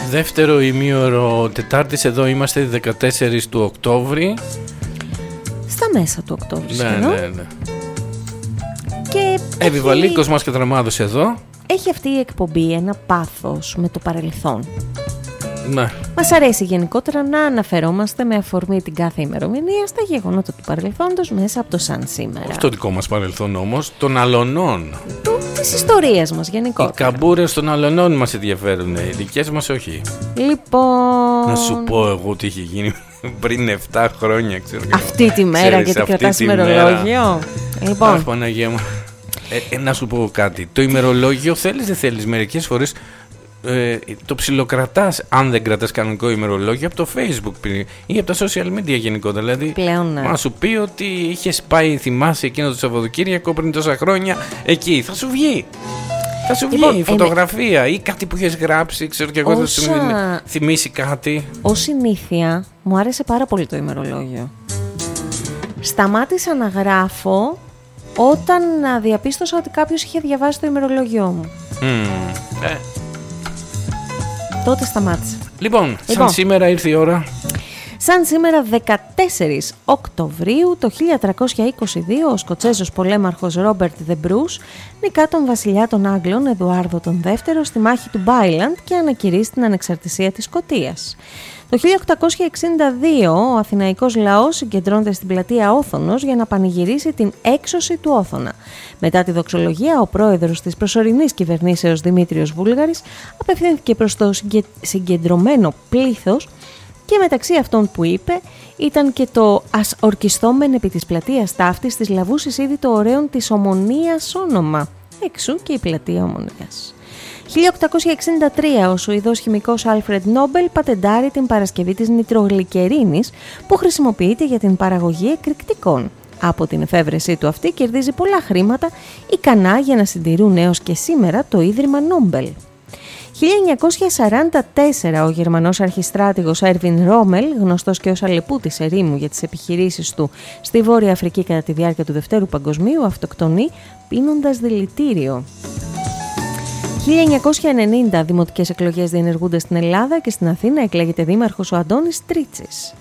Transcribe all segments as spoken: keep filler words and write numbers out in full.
Δεύτερο ημίωρο Τετάρτης, εδώ είμαστε δεκατέσσερις του Οκτώβρη. Στα μέσα του Οκτώβρη. Ναι, ναι, ναι. Και Επιβαλίκος έχει... μας και Δραμάδος εδώ. Έχει αυτή η εκπομπή ένα πάθος με το παρελθόν. Ναι. Μας αρέσει γενικότερα να αναφερόμαστε με αφορμή την κάθε ημερομηνία στα γεγονότα του παρελθόντος μέσα από το σαν σήμερα. Όχι το δικό μας παρελθόν όμως, των αλωνών. Του, της ιστορίας μας γενικότερα. Οι καμπούρες των αλωνών μας ενδιαφέρουν, οι δικές μας όχι. Λοιπόν... Να σου πω εγώ τι είχε γίνει πριν επτά χρόνια, ξέρω. Αυτή τη μέρα, ξέρεις, γιατί κρατάς ημερολόγιο. Λοιπόν. Αχ, Παναγία μου. Ε, ε, να σου πω κάτι. Το ημερολόγιο θέλεις δεν θέλεις μερικές φορές ε, το ψιλοκρατάς, αν δεν κρατάς κανονικό ημερολόγιο, από το Facebook ή από τα social media γενικότερα. Δηλαδή, πλέον, ναι. Μα σου πει ότι είχες πάει, θυμάσαι εκείνο το Σαββατοκύριακο πριν τόσα χρόνια εκεί. Θα σου βγει. Θα σου βγει λοιπόν, φωτογραφία ε, ή κάτι που έχεις γράψει, ξέρω και εγώ θα σου όσα... θυμίσει κάτι. Ως συνήθεια, μου άρεσε πάρα πολύ το ημερολόγιο. Σταμάτησα να γράφω όταν διαπίστωσα ότι κάποιος είχε διαβάσει το ημερολόγιο μου. Mm. Ε. Τότε σταμάτησα. Λοιπόν, λοιπόν, σαν σήμερα ήρθε η ώρα. Σαν σήμερα δεκατέσσερις Οκτωβρίου το χίλια τριακόσια είκοσι δύο ο Σκοτσέζος πολέμαρχος Ρόμπερτ Δε Μπρούς νικά τον βασιλιά των Άγγλων Εδουάρδο τον Δεύτερο στη μάχη του Μπάιλαντ και ανακηρύσσει την ανεξαρτησία της Σκωτίας. Το χίλια οκτακόσια εξήντα δύο ο αθηναϊκός λαός συγκεντρώνεται στην πλατεία Όθωνος για να πανηγυρίσει την έξωση του Όθωνα. Μετά τη δοξολογία, ο πρόεδρος της προσωρινής κυβερνήσεως Δημήτριος Βούλγαρης απευθύνθηκε προς το συγκεντρωμένο πλήθος και μεταξύ αυτών που είπε ήταν και το «Ας ορκιστόμεν επί της πλατείας ταύτης της λαβούσης ήδη το ωραίον της Ομονίας όνομα». Εξού και η πλατεία Ομονίας. χίλια οκτακόσια εξήντα τρία ο Σουηδός χημικός Άλφρεντ Νόμπελ πατεντάρει την παρασκευή της νητρογλυκερίνης που χρησιμοποιείται για την παραγωγή εκρηκτικών. Από την εφεύρεσή του αυτή κερδίζει πολλά χρήματα, ικανά για να συντηρούν έως και σήμερα το Ίδρυμα Νόμπελ. χίλια εννιακόσια σαράντα τέσσερα ο Γερμανός αρχιστράτηγος Έρβιν Ρόμελ, γνωστός και ως αλεπούτης ερήμου για τις επιχειρήσεις του στη Βόρεια Αφρική κατά τη διάρκεια του Δευτέρου Παγκοσμίου, αυτοκτονεί πίνοντας δηλητήριο. χίλια εννιακόσια ενενήντα δημοτικές εκλογές διενεργούνται στην Ελλάδα και στην Αθήνα εκλέγεται δήμαρχος ο Αντώνης Τρίτσης.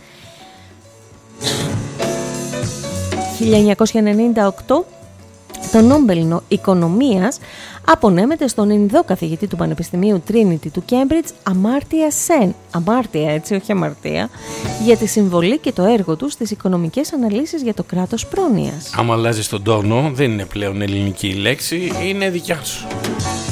χίλια εννιακόσια ενενήντα οκτώ το Νόμπελ Οικονομίας απονέμεται στον Ινδό καθηγητή του Πανεπιστημίου Trinity του Cambridge, Αμάρτια Σεν, αμάρτια έτσι όχι αμαρτία, για τη συμβολή και το έργο του στις οικονομικές αναλύσεις για το κράτος πρόνοιας. Άμα αλλάζεις τον τόνο, δεν είναι πλέον ελληνική λέξη, είναι δικιά σου.